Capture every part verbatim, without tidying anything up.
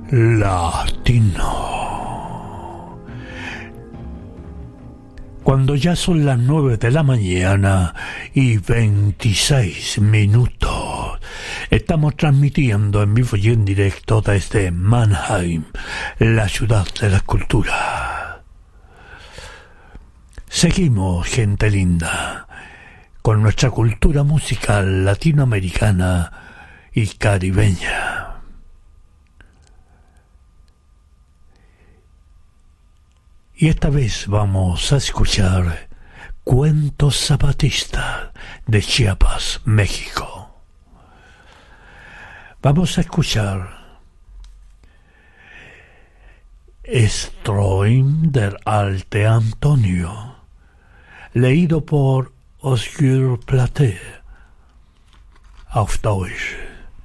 Latino. Cuando ya son las nueve de la mañana y veintiséis minutos, estamos transmitiendo en vivo y en directo desde Mannheim, la ciudad de la cultura. Seguimos, gente linda, con nuestra cultura musical latinoamericana y caribeña. Y esta vez vamos a escuchar Cuentos Zapatistas de Chiapas, México. Vamos a escuchar Strom der alte Antonio, leído por Osgur Platé auf Deutsch,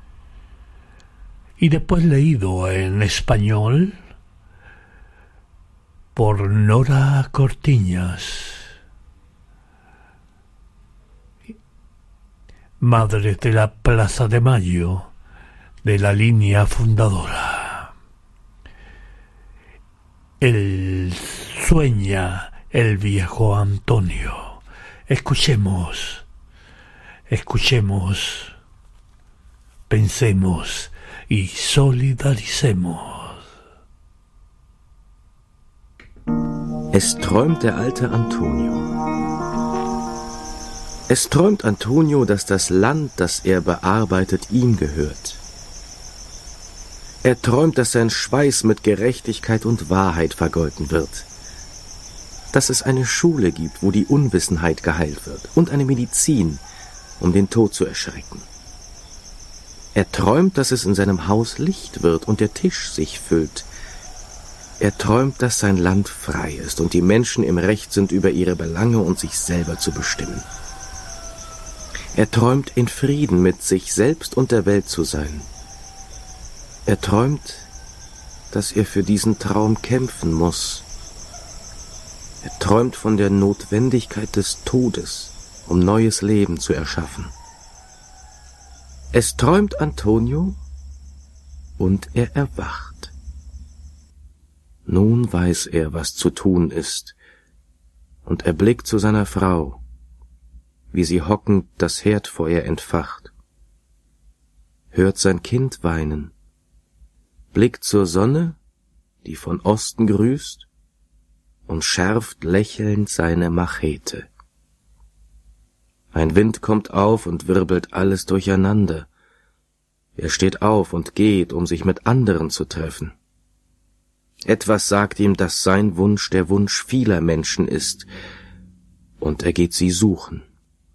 y después leído en español por Nora Cortiñas, madre de la Plaza de Mayo de la línea fundadora. El sueña el viejo Antonio. Escuchemos, escuchemos, pensemos y solidaricemos. Es träumt der alte Antonio. Es träumt Antonio, dass das Land, das er bearbeitet, ihm gehört. Er träumt, dass sein Schweiß mit Gerechtigkeit und Wahrheit vergolten wird. Dass es eine Schule gibt, wo die Unwissenheit geheilt wird und eine Medizin, um den Tod zu erschrecken. Er träumt, dass es in seinem Haus Licht wird und der Tisch sich füllt. Er träumt, dass sein Land frei ist und die Menschen im Recht sind, über ihre Belange und sich selber zu bestimmen. Er träumt, in Frieden mit sich selbst und der Welt zu sein. Er träumt, dass er für diesen Traum kämpfen muss. Er träumt von der Notwendigkeit des Todes, um neues Leben zu erschaffen. Es träumt Antonio und er erwacht. Nun weiß er, was zu tun ist, und er blickt zu seiner Frau, wie sie hockend das Herdfeuer entfacht, hört sein Kind weinen, blickt zur Sonne, die von Osten grüßt, und schärft lächelnd seine Machete. Ein Wind kommt auf und wirbelt alles durcheinander. Er steht auf und geht, um sich mit anderen zu treffen. Etwas sagt ihm, dass sein Wunsch der Wunsch vieler Menschen ist, und er geht sie suchen.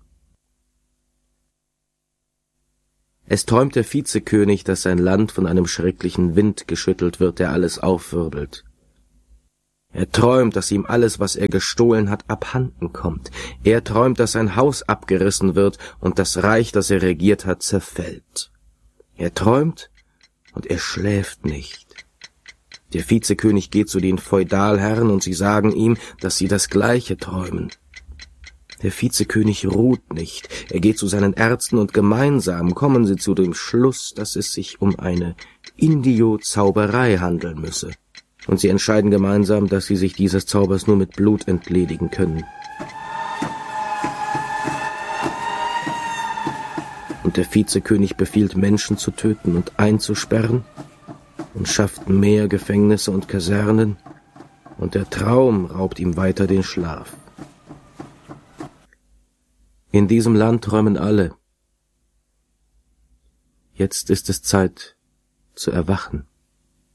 Es träumt der Vizekönig, dass sein Land von einem schrecklichen Wind geschüttelt wird, der alles aufwirbelt. Er träumt, dass ihm alles, was er gestohlen hat, abhanden kommt. Er träumt, dass sein Haus abgerissen wird und das Reich, das er regiert hat, zerfällt. Er träumt und er schläft nicht. Der Vizekönig geht zu den Feudalherren und sie sagen ihm, dass sie das Gleiche träumen. Der Vizekönig ruht nicht. Er geht zu seinen Ärzten und gemeinsam kommen sie zu dem Schluss, dass es sich um eine Indio-Zauberei handeln müsse. Und sie entscheiden gemeinsam, dass sie sich dieses Zaubers nur mit Blut entledigen können. Und der Vizekönig befiehlt, Menschen zu töten und einzusperren, und schafft mehr Gefängnisse und Kasernen, und der Traum raubt ihm weiter den Schlaf. In diesem Land träumen alle. Jetzt ist es Zeit zu erwachen.